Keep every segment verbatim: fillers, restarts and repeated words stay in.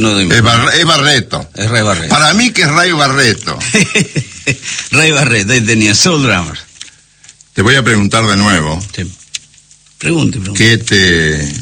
no doy Es, Bar es Barreto. Es Ray Barreto. Para mí que es Ray Barreto. Ray Barreto, ahí tenía Soul Drummer. Te voy a preguntar de nuevo. Sí. Pregunte, pregunte. ¿Qué te,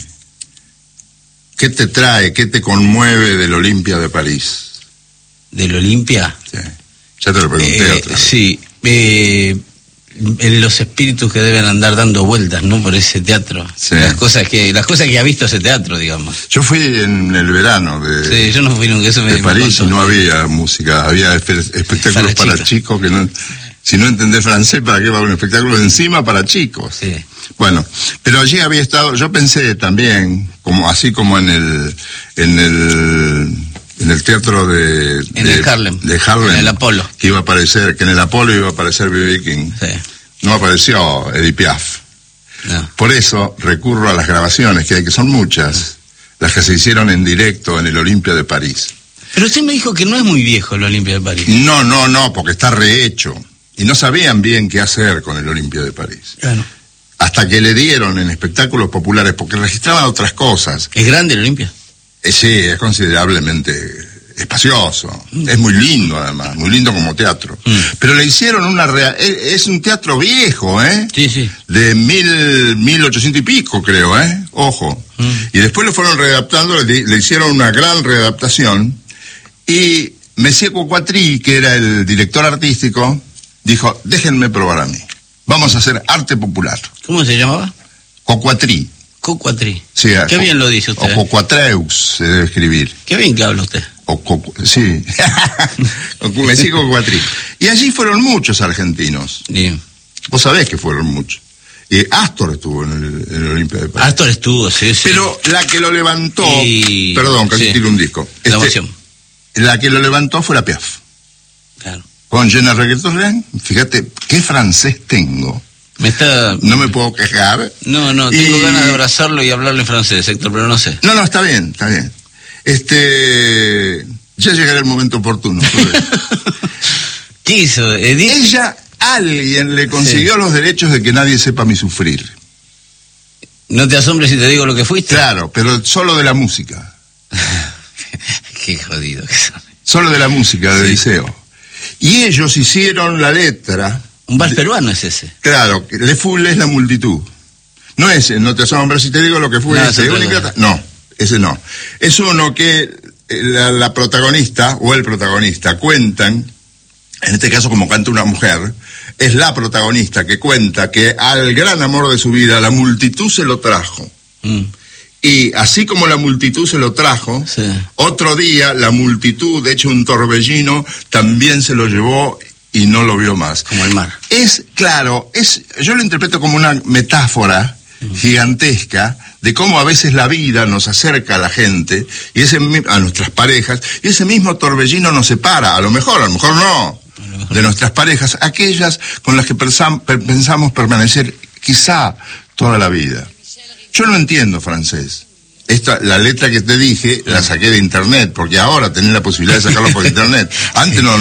qué te trae, qué te conmueve del Olimpia de París? ¿Del Olimpia? Sí. Ya te lo pregunté Eh, otra vez. sí. Eh, en los espíritus que deben andar dando vueltas, ¿no? Por ese teatro. Sí. Las cosas que las cosas que ha visto ese teatro, digamos. Yo fui en el verano de, Sí, yo no fui nunca, eso me de París y contó. no había música, había espe espectáculos Para para, chicos que no... Si no entendés francés, ¿para qué va un espectáculo encima para chicos? Sí. Bueno, pero allí había estado, yo pensé también, como así como en el en el en el teatro de En de, el Harlem. de Harlem, En el Apolo. que iba a aparecer, que en el Apolo iba a aparecer B B King. Sí. No apareció Edith Piaf. No. Por eso recurro a las grabaciones que hay, que son muchas, las que se hicieron en directo en el Olimpia de París. Pero usted me dijo que no es muy viejo el Olimpia de París. No, no, no, porque está rehecho. Y no sabían bien qué hacer con el Olimpia de París. Claro. Hasta que le dieron en espectáculos populares, porque registraban otras cosas. ¿Es grande el Olimpia? Eh, sí, es considerablemente espacioso. Mm. Es muy lindo, además, muy lindo como teatro. Mm. Pero le hicieron una... Rea es, es un teatro viejo, ¿eh? Sí, sí. De mil, mil ochocientos y pico, creo, ¿eh? Ojo. Mm. Y después lo fueron readaptando, le, le hicieron una gran readaptación. Y Monsieur Coquatry, que era el director artístico, dijo, déjenme probar a mí. Vamos a hacer arte popular. ¿Cómo se llamaba? Coquatry. Coquatry. Sí, Qué bien lo dice usted. O Coquatreus se debe escribir. Qué bien que habla usted. O Coqu sí. Monsieur Coquatry. Y allí fueron muchos argentinos. Bien. Vos sabés que fueron muchos. Y Astor estuvo en el, en el Olimpia de París. Astor estuvo, sí, sí. Pero la que lo levantó... Y... Perdón, casi sí. tiro un disco. La Este, emoción. La que lo levantó fue la Piaf. Claro. Con Jenna Reggaeton, fíjate qué francés tengo. Me está... No me puedo quejar. No, no, tengo y... ganas de abrazarlo y hablarle en francés, Héctor, pero no sé. No, no, está bien, está bien. Este... Ya llegará el momento oportuno. ¿Qué hizo? Edith? Ella, alguien le consiguió sí. los derechos de que nadie sepa mi sufrir. No te asombres si te digo lo que fuiste. Claro, pero solo de la música. Qué jodido que son. Solo de la música, de sí. Liceo. Y ellos hicieron la letra. Un vals peruano es ese. Claro, Le Foule es la multitud. No ese, no te asombres si te digo lo que fue no, ese. Única... No, ese no. Es uno que la, la protagonista o el protagonista cuentan, en este caso como canta una mujer, es la protagonista que cuenta que al gran amor de su vida la multitud se lo trajo. Mm. Y así como la multitud se lo trajo, sí. otro día la multitud, hecho un torbellino, también se lo llevó y no lo vio más. Como el mar. Es, claro, es, yo lo interpreto como una metáfora uh-huh. gigantesca de cómo a veces la vida nos acerca a la gente, y ese, a nuestras parejas, y ese mismo torbellino nos separa, a lo mejor, a lo mejor no, a lo mejor de nuestras parejas, aquellas con las que pensam, pensamos permanecer quizá toda la vida. Yo no entiendo francés. Esta, la letra que te dije, la saqué de internet, porque ahora tenés la posibilidad de sacarlo por internet. Antes no,